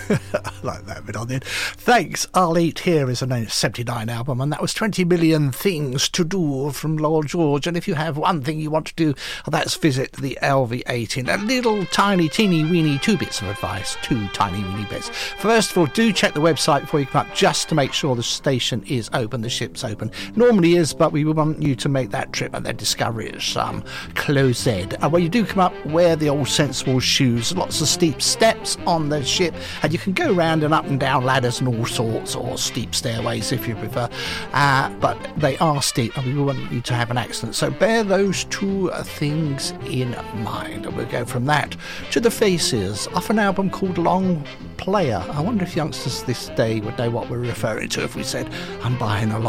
I like that bit on the end. Thanks, I'll Eat Here is a 79 album, and that was 20 Million Things to Do from Lord George. And if you have one thing you want to do, that's visit the LV18. A little tiny, teeny, weeny, 2 bits of advice, 2 tiny, weeny bits. First of all, do check the website before you come up, just to make sure the station is open, the ship's open. Normally is, but we want you to make that trip and then discover it's closed. And when you do come up, wear the old sensible shoes. Lots of steep steps on the ship, and you can go round and up and down ladders and all sorts, or steep stairways if you prefer, but they are steep and we want you to have an accident, so bear those 2 things in mind. And we'll go from that to the Faces, off an album called Long Player. I wonder if youngsters this day would know what we're referring to if we said I'm buying a